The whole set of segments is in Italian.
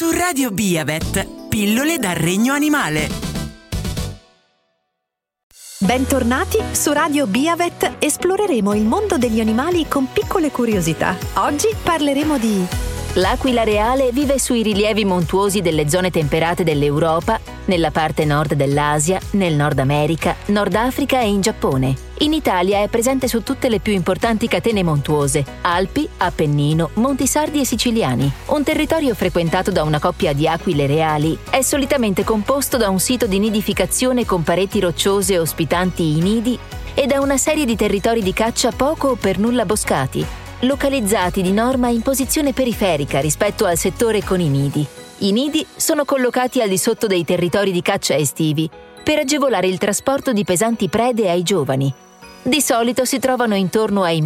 Su Radio Biavet, pillole dal regno animale. Bentornati su Radio Biavet, esploreremo il mondo degli animali con piccole curiosità. Oggi parleremo di... L'aquila reale vive sui rilievi montuosi delle zone temperate dell'Europa, nella parte nord dell'Asia, nel Nord America, Nord Africa e in Giappone. In Italia è presente su tutte le più importanti catene montuose: Alpi, Appennino, Monti Sardi e Siciliani. Un territorio frequentato da una coppia di aquile reali è solitamente composto da un sito di nidificazione con pareti rocciose ospitanti i nidi e da una serie di territori di caccia poco o per nulla boscati, localizzati di norma in posizione periferica rispetto al settore con i nidi. I nidi sono collocati al di sotto dei territori di caccia estivi per agevolare il trasporto di pesanti prede ai giovani. Di solito si trovano intorno ai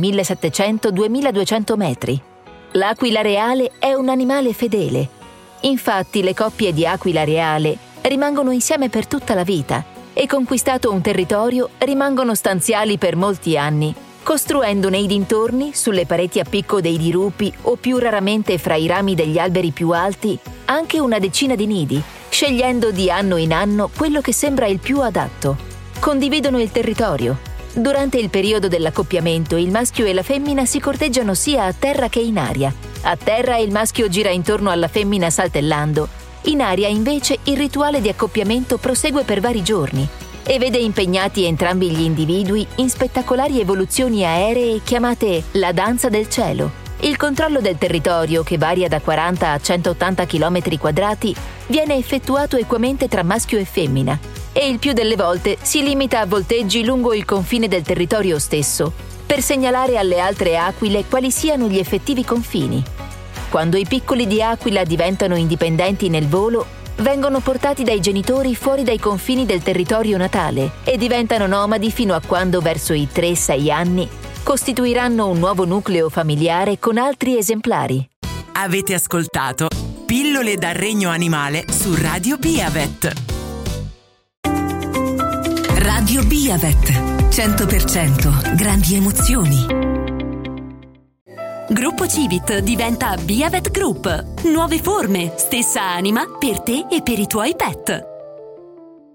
1700-2200 metri. L'aquila reale è un animale fedele. Infatti le coppie di aquila reale rimangono insieme per tutta la vita e, conquistato un territorio, rimangono stanziali per molti anni, costruendo nei dintorni, sulle pareti a picco dei dirupi o più raramente fra i rami degli alberi più alti, anche una decina di nidi, scegliendo di anno in anno quello che sembra il più adatto. Condividono il territorio. Durante il periodo dell'accoppiamento il maschio e la femmina si corteggiano sia a terra che in aria. A terra il maschio gira intorno alla femmina saltellando. In aria invece il rituale di accoppiamento prosegue per vari giorni e vede impegnati entrambi gli individui in spettacolari evoluzioni aeree chiamate la danza del cielo. Il controllo del territorio, che varia da 40 a 180 km², viene effettuato equamente tra maschio e femmina e il più delle volte si limita a volteggi lungo il confine del territorio stesso per segnalare alle altre aquile quali siano gli effettivi confini. Quando i piccoli di aquila diventano indipendenti nel volo, vengono portati dai genitori fuori dai confini del territorio natale e diventano nomadi fino a quando, verso i 3-6 anni, costituiranno un nuovo nucleo familiare con altri esemplari. Avete ascoltato Pillole dal regno animale su Radio Biavet. Radio Biavet, 100% grandi emozioni. Gruppo Civit diventa Biavet Group. Nuove forme, stessa anima per te e per i tuoi pet.